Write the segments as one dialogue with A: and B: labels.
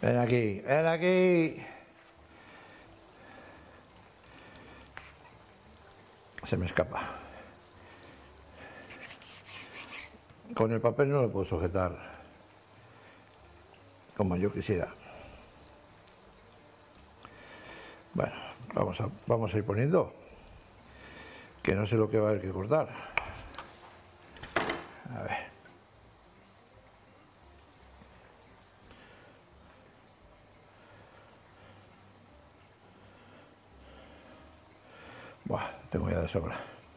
A: Ven aquí, ven aquí. Se me escapa. Con el papel no lo puedo sujetar como yo quisiera. Bueno, vamos a ir poniendo, que no sé lo que va a haber que cortar. A ver. Buah, tengo ya de sobra.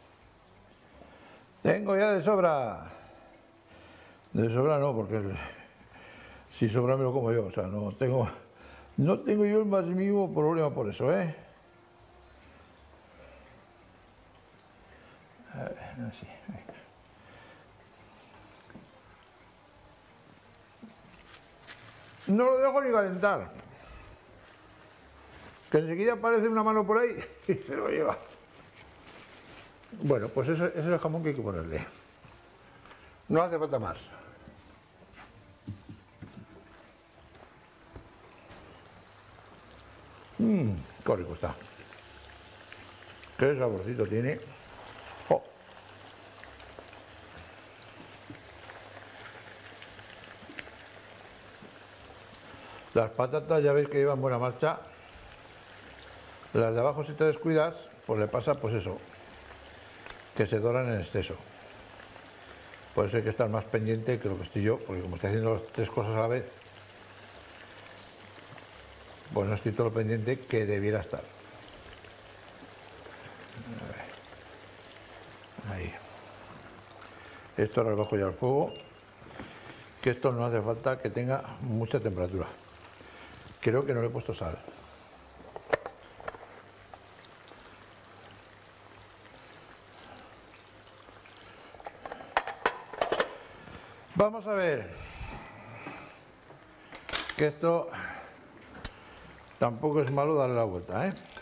A: Tengo ya de sobra. De sobra no, porque si sobra me lo como yo. O sea, no tengo yo el más mínimo problema por eso, ¿eh? A ver, así. No lo dejo ni calentar. Que enseguida aparece una mano por ahí y se lo lleva. Bueno, pues ese es el jamón que hay que ponerle. No hace falta más. Qué rico está. Qué saborcito tiene. Oh. Las patatas ya veis que llevan buena marcha. Las de abajo, si te descuidas, pues le pasa pues eso, que se doran en exceso. Por eso hay que estar más pendiente que lo que estoy yo, porque como estoy haciendo las tres cosas a la vez, pues no estoy todo lo pendiente que debiera estar. Ahí. Esto ahora lo bajo ya al fuego, que esto no hace falta que tenga mucha temperatura. Creo que no le he puesto sal. Vamos a ver, que esto tampoco es malo darle la vuelta, ¿eh?